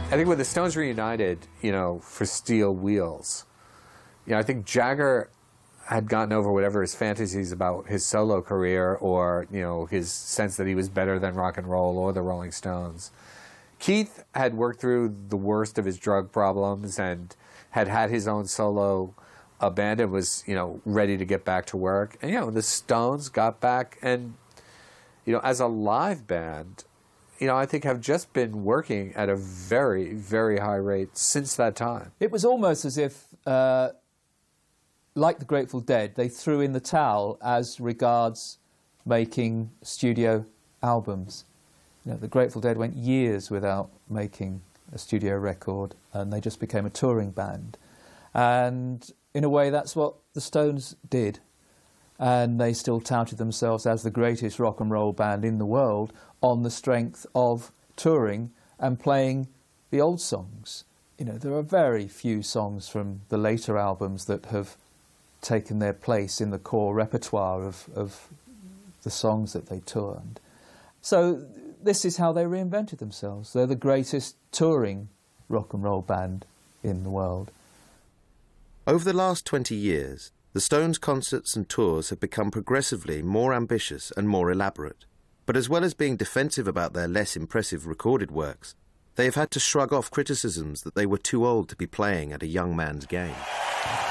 I think when the Stones reunited, for Steel Wheels, I think Jagger had gotten over whatever his fantasies about his solo career or, his sense that he was better than rock and roll or the Rolling Stones. Keith had worked through the worst of his drug problems and had his own solo band and was, ready to get back to work. And, the Stones got back and, as a live band, I think have just been working at a very, very high rate since that time. It was almost as if, like the Grateful Dead, they threw in the towel as regards making studio albums. The Grateful Dead went years without making a studio record, and they just became a touring band. And in a way, that's what the Stones did. And they still touted themselves as the greatest rock and roll band in the world on the strength of touring and playing the old songs. There are very few songs from the later albums that have taken their place in the core repertoire of the songs that they toured. So this is how they reinvented themselves. They're the greatest touring rock and roll band in the world. Over the last 20 years, the Stones' concerts and tours have become progressively more ambitious and more elaborate. But as well as being defensive about their less impressive recorded works, they have had to shrug off criticisms that they were too old to be playing at a young man's game.